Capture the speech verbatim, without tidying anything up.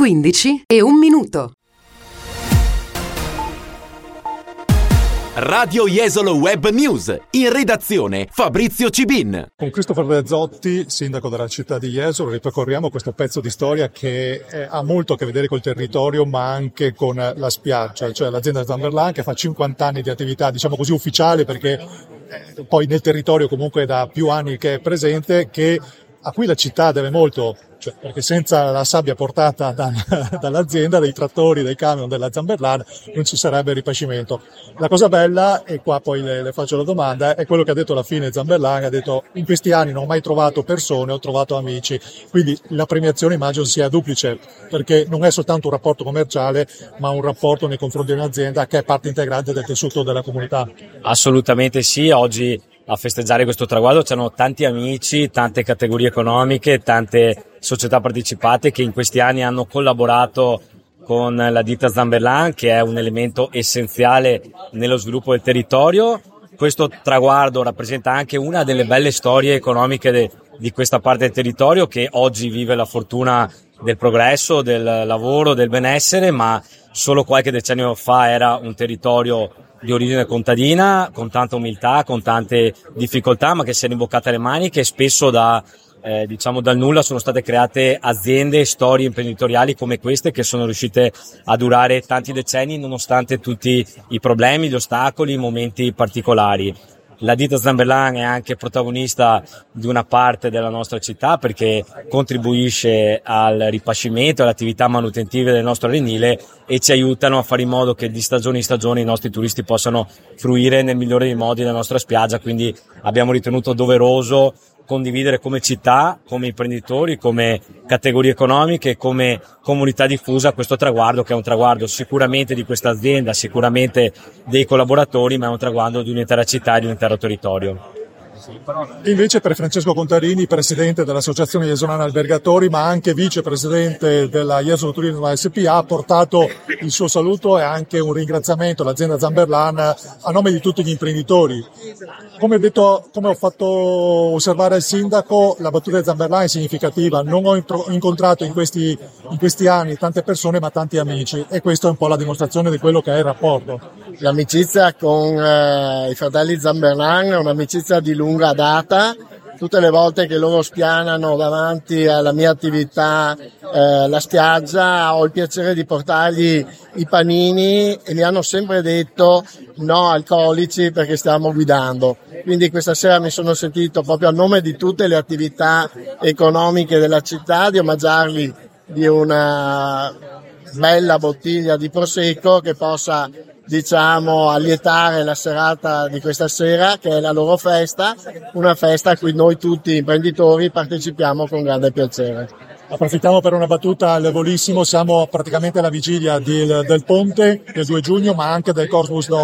quindici e un minuto. Radio Jesolo Web News, in redazione Fabrizio Cibin. Con Christopher Rezzotti, sindaco della città di Jesolo, ripercorriamo questo pezzo di storia che eh, ha molto a che vedere col territorio ma anche con la spiaggia, cioè l'azienda Zamberlan che fa cinquanta anni di attività, diciamo così, ufficiale, perché eh, poi nel territorio comunque è da più anni che è presente, che a cui la città deve molto, cioè, perché senza la sabbia portata da, dall'azienda, dei trattori, dei camion della Zamberlan, non ci sarebbe ripascimento. La cosa bella, e qua poi le, le faccio la domanda, è quello che ha detto alla fine Zamberlan, ha detto: in questi anni non ho mai trovato persone, ho trovato amici. Quindi la premiazione immagino sia duplice, perché non è soltanto un rapporto commerciale, ma un rapporto nei confronti di un'azienda che è parte integrante del tessuto della comunità. Assolutamente sì, oggi a festeggiare questo traguardo c'erano tanti amici, tante categorie economiche, tante società partecipate che in questi anni hanno collaborato con la ditta Zamberlan, che è un elemento essenziale nello sviluppo del territorio. Questo traguardo rappresenta anche una delle belle storie economiche de, di questa parte del territorio, che oggi vive la fortuna del progresso, del lavoro, del benessere, ma solo qualche decennio fa era un territorio di origine contadina, con tanta umiltà, con tante difficoltà, ma che si è rimboccata le maniche, e spesso da eh, diciamo dal nulla sono state create aziende, storie imprenditoriali come queste, che sono riuscite a durare tanti decenni nonostante tutti i problemi, gli ostacoli, i momenti particolari. La ditta Zamberlan è anche protagonista di una parte della nostra città, perché contribuisce al ripascimento e alle attività manutentive del nostro arenile e ci aiutano a fare in modo che di stagione in stagione i nostri turisti possano fruire nel migliore dei modi della nostra spiaggia. Quindi abbiamo ritenuto doveroso condividere come città, come imprenditori, come categorie economiche, come comunità diffusa questo traguardo, che è un traguardo sicuramente di questa azienda, sicuramente dei collaboratori, ma è un traguardo di un'intera città e di un intero territorio. Invece per Francesco Contarini, presidente dell'Associazione Jesolana Albergatori, ma anche vicepresidente della Jesolo Turismo S P A, ha portato il suo saluto e anche un ringraziamento all'azienda Zamberlan a nome di tutti gli imprenditori. Come ho detto, come ho fatto osservare il sindaco, la battuta di Zamberlan è significativa. Non ho incontrato in questi, in questi anni tante persone, ma tanti amici, e questa è un po' la dimostrazione di quello che è il rapporto. L'amicizia con eh, i fratelli Zamberlan è un'amicizia di lunga data. Tutte le volte che loro spianano davanti alla mia attività eh, la spiaggia, ho il piacere di portargli i panini, e mi hanno sempre detto no alcolici perché stiamo guidando. Quindi questa sera mi sono sentito, proprio a nome di tutte le attività economiche della città, di omaggiarli di una bella bottiglia di prosecco che possa, diciamo, allietare la serata di questa sera, che è la loro festa, una festa a cui noi tutti imprenditori partecipiamo con grande piacere. Approfittiamo per una battuta al volissimo, siamo praticamente alla vigilia del, del ponte del due giugno, ma anche del Corpus Domini.